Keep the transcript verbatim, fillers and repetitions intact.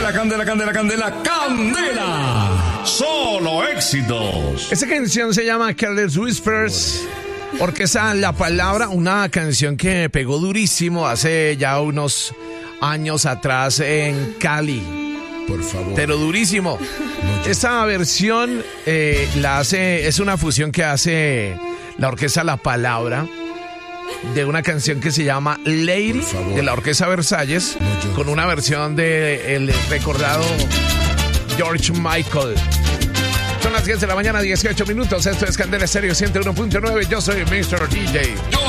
candela, candela, candela, candela, candela. Solo éxitos. Esta canción se llama Careless Whispers. Orquesta La Palabra, una canción que pegó durísimo hace ya unos años atrás en Cali. Por favor. Pero durísimo. Esta versión eh, la hace, es una fusión que hace la Orquesta La Palabra de una canción que se llama Lady de la Orquesta Versalles no, con una versión de el recordado George Michael. Son las diez de la mañana, dieciocho minutos. Esto es Candela Estéreo ciento uno punto nueve. Yo soy mister D J. Yo